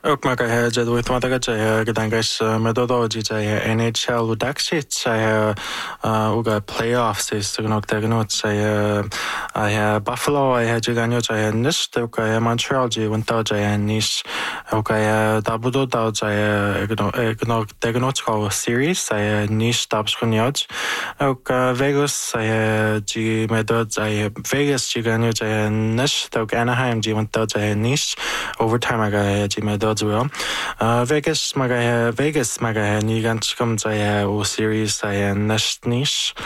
Ook maar jadwit madaga gadangas methodology NHL udakshit uga playoffs is nog tegnot Buffalo jiganyo nish uga Montreal ji wanta nish uga dabudo da nog tegnot series nish dabskunyot uga Vegas ji medod Vegas jiganyo nish uga Anaheim ji wanta nish overtime aga ji medod well. Vegas magahe ni ganchkum o series nish.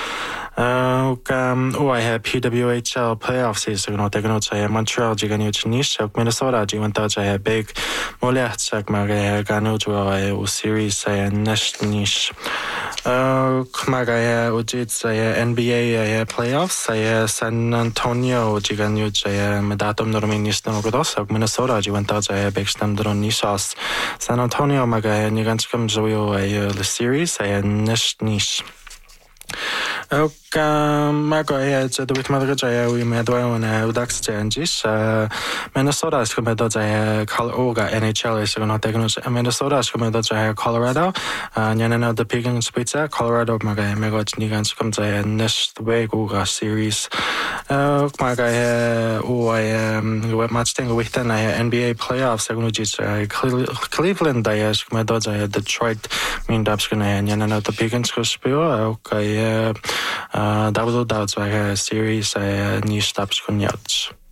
I have PWHL playoffs is Montreal jiganyo nish Minnesota jiwanta big moliach magahe ganu o series nish. Kumagaya ujit NBA playoffs San Antonio jiganyo medatum norminis nogodos Minnesota jiwanta big stamdron nishas San Antonio magaya niganchkum joyo the series nish. Magaya with Madagaya, we made one Udax changes. Minnesota is committed Oga NHL is not taken. Minnesota is committed Colorado, Yanana the Piggins Pizza, Colorado Magaya Megach Nigans comes a Nest Way Uga series. Magaya, match thing with an NBA playoffs, Cleveland, Detroit, mean Dabskin, Yanana the Piggins Spiel, okay. Double doubts series niche taps kunyats.